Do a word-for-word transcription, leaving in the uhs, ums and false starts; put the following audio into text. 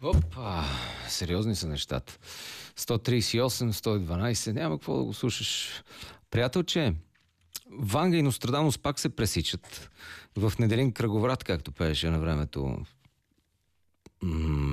Опа, сериозни са нещата. сто тридесет и осем, сто и дванадесет, няма какво да го слушаш. Приятелче, Ванга и Нострадамус пак се пресичат в Неделин кръговрат, както пееше на времето